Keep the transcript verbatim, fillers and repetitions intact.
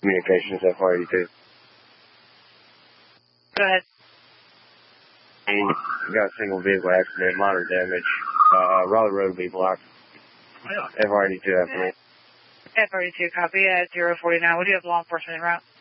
Communications F R eighty-two. Go ahead. We got a single vehicle accident, minor damage. Uh, Raleigh Road will be blocked. F R eighty-two after me. F R eighty-two, copy at zero forty-nine. Would you have law enforcement en route?